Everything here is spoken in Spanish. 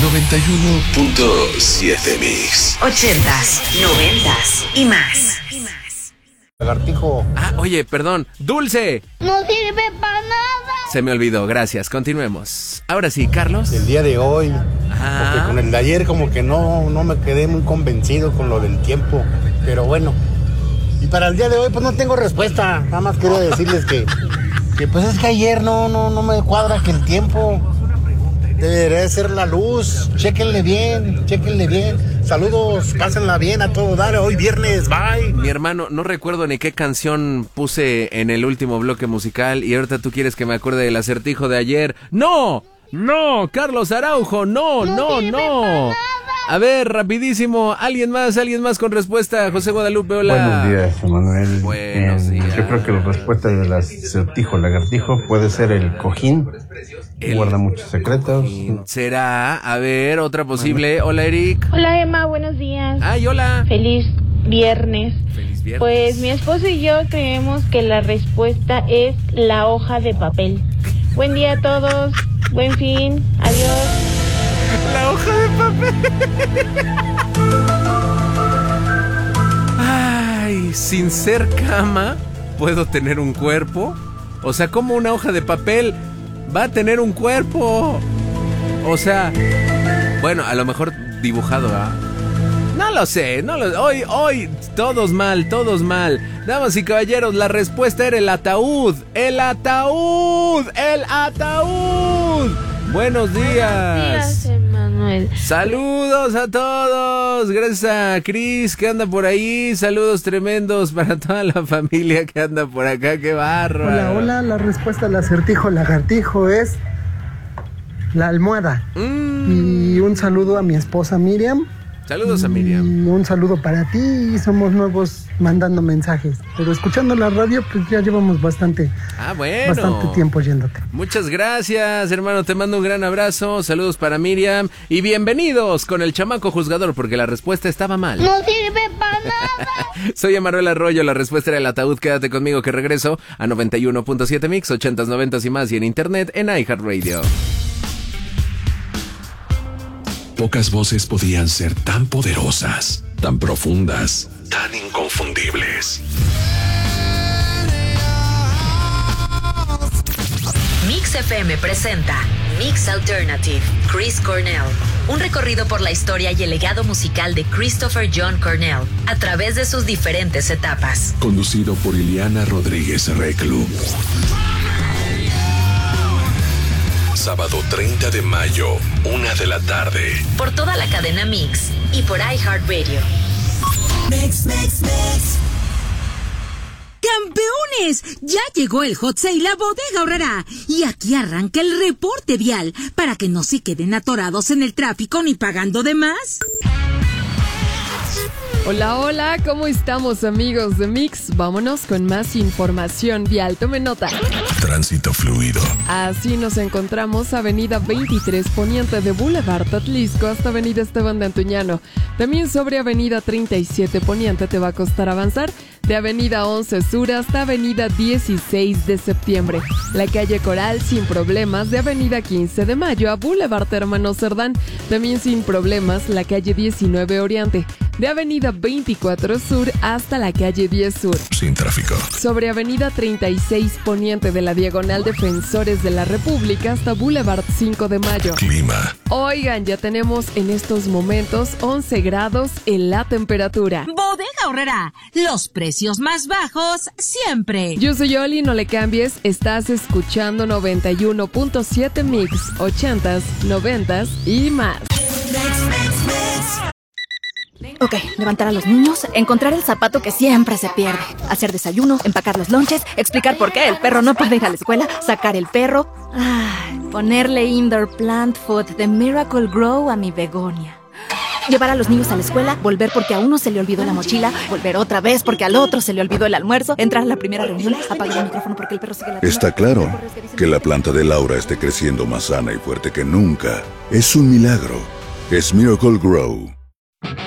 91.7 Mix. 80s, 90s y más. Lagartijo. Oye, perdón. ¡Dulce! No sirve para nada. Se me olvidó, gracias. Continuemos. Ahora sí, Carlos. El día de hoy. Porque con el de ayer como que no me quedé muy convencido con lo del tiempo. Pero bueno. Y para el día de hoy pues no tengo respuesta. Nada más quería decirles que pues es que ayer no me cuadra que el tiempo debería ser la luz. Chéquenle bien. Saludos, pásenla bien a todo dar. Hoy viernes, bye. Mi hermano, no recuerdo ni qué canción puse en el último bloque musical y ahorita tú quieres que me acuerde del acertijo de ayer. ¡No! Carlos Araujo, no. A ver, rapidísimo, alguien más con respuesta. José Guadalupe, hola. Buenos días, Manuel. Buenos días. Yo creo que la respuesta del acertijo lagartijo puede ser el cojín. Guarda muchos secretos. ¿Será? A ver, otra posible. Hola, Eric. Hola, Emma, buenos días. Ay, hola. Feliz viernes. Feliz viernes. Pues mi esposo y yo creemos que la respuesta es la hoja de papel. Buen día a todos. Buen fin. Adiós. La hoja de papel. Ay, sin ser cama, ¿puedo tener un cuerpo? O sea, ¿cómo una hoja de papel va a tener un cuerpo? O sea, bueno, a lo mejor dibujado, ¿ah? No lo sé, hoy, todos mal. Damas y caballeros, la respuesta era el ataúd. Buenos días. Buenos días, Emanuel. Saludos a todos. Gracias a Cris que anda por ahí. Saludos tremendos para toda la familia que anda por acá. ¡Qué barro! Hola. La respuesta al acertijo lagartijo es la almohada. Y un saludo a mi esposa Miriam. Saludos a Miriam. Y un saludo para ti. Somos nuevos mandando mensajes. Pero escuchando la radio, pues ya llevamos bastante tiempo oyéndote. Muchas gracias, hermano. Te mando un gran abrazo. Saludos para Miriam. Y bienvenidos con el chamaco juzgador, porque la respuesta estaba mal. No sirve para nada. Soy Emanuel Arroyo. La respuesta era el ataúd. Quédate conmigo que regreso a 91.7 Mix, 80s, 90s y más. Y en internet en iHeartRadio. Pocas voces podían ser tan poderosas, tan profundas, tan inconfundibles. Mix FM presenta Mix Alternative, Chris Cornell. Un recorrido por la historia y el legado musical de Christopher John Cornell a través de sus diferentes etapas. Conducido por Ileana Rodríguez Reclu. Sábado 30 de mayo, 1 de la tarde. Por toda la cadena Mix y por iHeartRadio. Mix. ¡Campeones! Ya llegó el Hot Sale a Bodega Aurrerá. Y aquí arranca el reporte vial para que no se queden atorados en el tráfico ni pagando de más. Hola, ¿cómo estamos, amigos de Mix? Vámonos con más información vial. Tome nota. Tránsito fluido. Así nos encontramos Avenida 23 Poniente de Boulevard Atlisco hasta Avenida Esteban de Antuñano. También sobre Avenida 37 Poniente te va a costar avanzar de Avenida 11 Sur hasta Avenida 16 de Septiembre. La calle Coral sin problemas de Avenida 15 de Mayo a Boulevard Hermano Cerdán. También sin problemas la calle 19 Oriente. De Avenida 24 Sur hasta la calle 10 Sur. Sin tráfico. Sobre Avenida 36 Poniente de la Diagonal Defensores de la República hasta Boulevard 5 de Mayo. Clima. Oigan, ya tenemos en estos momentos 11 grados en la temperatura. Bodega Aurrerá, los precios más bajos siempre. Yo soy Oli, no le cambies. Estás escuchando 91.7 Mix, 80s, 90s y más. Ok, levantar a los niños, encontrar el zapato que siempre se pierde, hacer desayuno, empacar los lonches, explicar por qué el perro no puede ir a la escuela, sacar el perro, ponerle indoor plant food de Miracle Grow a mi begonia. Llevar a los niños a la escuela, volver porque a uno se le olvidó la mochila, volver otra vez porque al otro se le olvidó el almuerzo, entrar a la primera reunión, apagar el micrófono porque el perro sigue la... Está claro que la planta de Laura esté creciendo más sana y fuerte que nunca. Es un milagro. Es Miracle Grow.